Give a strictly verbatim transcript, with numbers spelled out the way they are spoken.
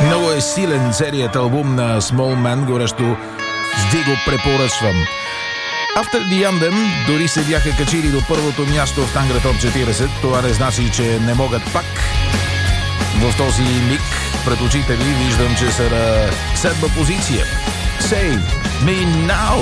Много е силен целият албум на Small Man, горещо ви го препоръчвам. After the Anthem дори се бяха качили до първото място в Тангра Топ четиридесет. Това не значи, че не могат пак. В този миг пред очите ви виждам, че са на седма позиция. Save Me Now!